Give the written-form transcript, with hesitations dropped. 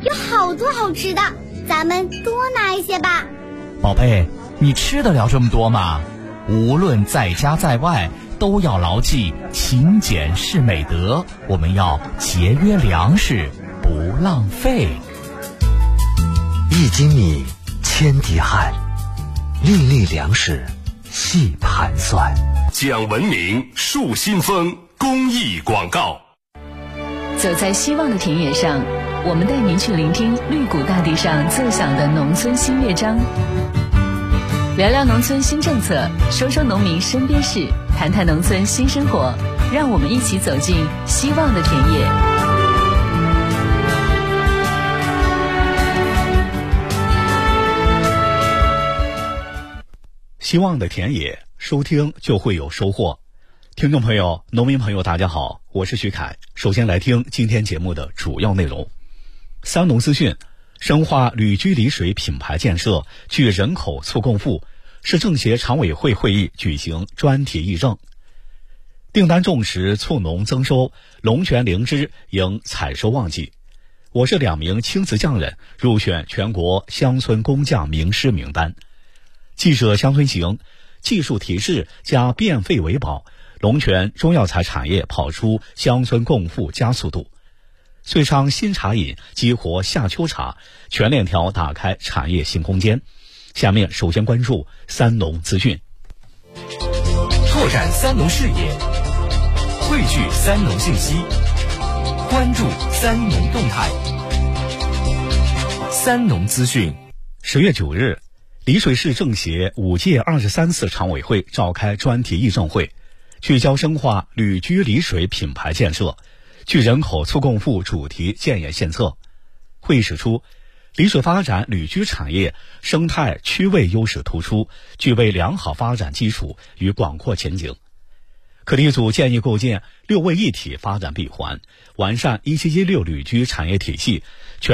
有好多好吃的，咱们多拿一些吧。 宝贝，你吃得了这么多吗？无论在家在外，都要牢记勤俭是美德，我们要节约粮食，不浪费。 1斤米，千滴汗，粒粒粮食细盘算。 讲文明树新风公益广告。 走在希望的田野上，我们带您去聆听绿谷大地上奏响的农村新乐章，聊聊农村新政策，说说农民身边事，谈谈农村新生活，让我们一起走进希望的田野。 希望的田野，收听就会有收获。听众朋友、农民朋友，大家好，我是徐凯。首先来听今天节目的主要内容。三农资讯：深化旅居丽水品牌建设，聚人口促共富。市政协常委会会议举行专题议政。订单重视促农增收，龙泉灵芝迎采收旺季。我市2名青瓷匠人入选全国乡村工匠名师名单。记者乡村行，技术提示加变废为宝，龙泉中药材产业跑出乡村共富加速度。遂昌新茶饮激活夏秋茶，全链条打开产业新空间。下面首先关注三农资讯。 拓展三农视野，汇聚三农信息，关注三农动态。三农资讯。 10月9日，丽水市政协5届23次常委会召开专题议政会，聚焦深化旅居丽水品牌建设，聚人口促共富主题建言献策。会议指出，丽水发展旅居产业生态区位优势突出，具备良好发展基础与广阔前景。课题组建议构建6位一体发展闭环，完善1716旅居产业体系，